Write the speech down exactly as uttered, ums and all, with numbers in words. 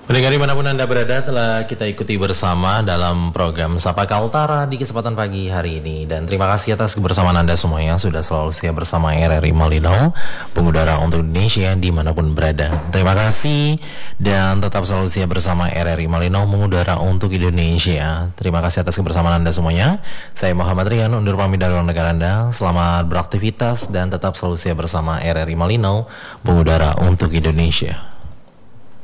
Pendengar dimanapun Anda berada, telah kita ikuti bersama dalam program Sapa Kaltara di kesempatan pagi hari ini. Dan terima kasih atas kebersamaan Anda semua yang sudah selalu setia bersama R R I Malino, pengudara untuk Indonesia dimanapun berada. Terima kasih dan tetap selalu setia bersama R R I Malino, mengudara untuk Indonesia. Terima kasih atas kebersamaan Anda semuanya. Saya Muhammad Rian, undur pamit dari ruang negara Anda. Selamat beraktivitas dan tetap selalu setia bersama R R I Malino, pengudara untuk Indonesia.